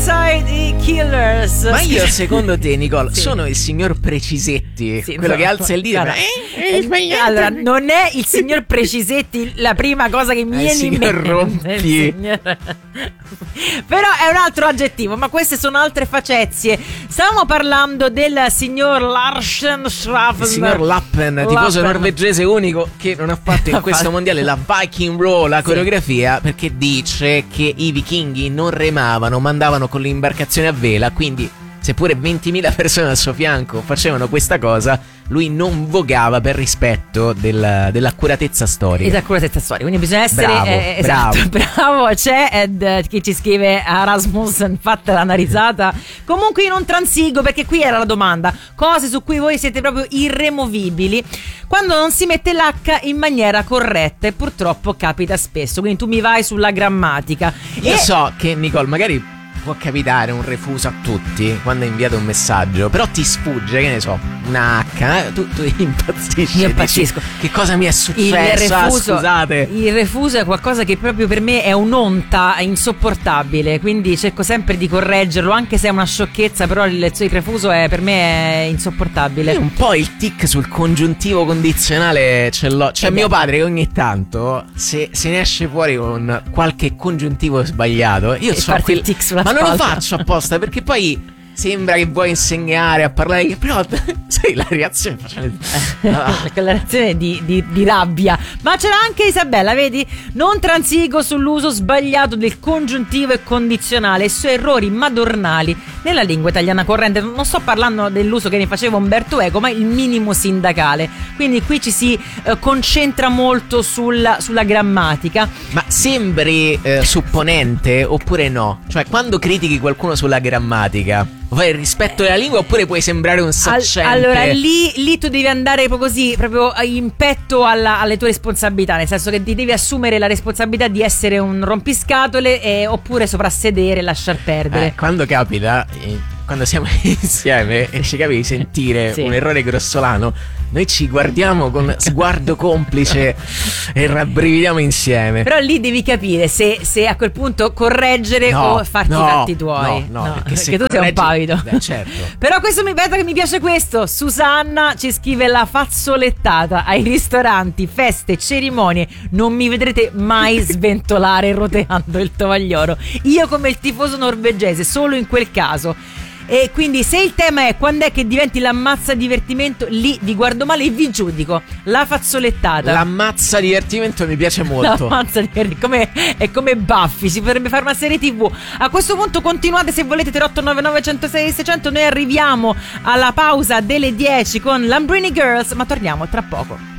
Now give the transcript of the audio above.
Suicide Killers. Ma io, secondo te, Nicole, sono il signor Precisetti, quello che alza il dito? Allora, non è il signor Precisetti la prima cosa che mi viene in mente. Rompi. Però è un altro aggettivo, ma queste sono altre facezie. Stavamo parlando del signor Larsen Schraffen, il signor Lappen, tifoso norvegese unico che non ha fatto in questo mondiale la Viking Row, la coreografia, perché dice che i vichinghi non remavano, ma andavano con l'imbarcazione a vela, quindi seppure 20.000 persone al suo fianco facevano questa cosa, lui non vogava per rispetto dell'accuratezza storica. Dell'accuratezza storica, quindi bisogna essere bravo. C'è chi ci scrive a Rasmussen, fatta la risata. Comunque io non transigo, perché qui era la domanda: cose su cui voi siete proprio irremovibili quando non si mette l'H in maniera corretta, e purtroppo capita spesso. Quindi tu mi vai sulla grammatica. Io so che, Nicole, magari può capitare un refuso a tutti quando inviate un messaggio, però ti sfugge, che ne so, una H, tu impazzisci. Io impazzisco. Dici, che cosa mi è successo? Scusate. Il refuso è qualcosa che proprio per me è un'onta insopportabile, quindi cerco sempre di correggerlo, anche se è una sciocchezza, però il refuso per me è insopportabile. Io un po' il tic sul congiuntivo condizionale ce l'ho. Cioè mio padre ogni tanto se ne esce fuori con qualche congiuntivo sbagliato, io so il tic sulla ma non lo faccio apposta, perché poi sembra che vuoi insegnare a parlare, però sai la reazione quella reazione di rabbia. Ma c'era anche Isabella, vedi? Non transigo sull'uso sbagliato del congiuntivo e condizionale e su errori madornali nella lingua italiana corrente. Non sto parlando dell'uso che ne faceva Umberto Eco, ma il minimo sindacale. Quindi qui ci si concentra molto sulla grammatica. Ma sembri supponente oppure no? Cioè, quando critichi qualcuno sulla grammatica, fai il rispetto della lingua oppure puoi sembrare un saccente? Allora lì tu devi andare proprio in petto alle tue responsabilità, nel senso che ti devi assumere la responsabilità di essere un rompiscatole oppure soprassedere e lasciar perdere. Quando capita, quando siamo insieme e ci capita di sentire un errore grossolano, noi ci guardiamo con sguardo complice e rabbrividiamo insieme. Però lì devi capire se a quel punto correggere o farti i fatti tuoi. No, perché tu sei un pavido. Certo. Però questo mi pensa che mi piace questo. Susanna ci scrive: la fazzolettata ai ristoranti, feste, cerimonie. Non mi vedrete mai sventolare roteando il tovagliolo. Io come il tifoso norvegese, solo in quel caso. E quindi se il tema è quando è che diventi l'ammazza divertimento, lì vi guardo male e vi giudico. La fazzolettata, l'ammazza divertimento mi piace molto. L'ammazza divertimento è come Buffy, si potrebbe fare una serie TV. A questo punto continuate se volete 3899 106 600. Noi arriviamo alla pausa delle 10 con Lambrini Girls, ma torniamo tra poco.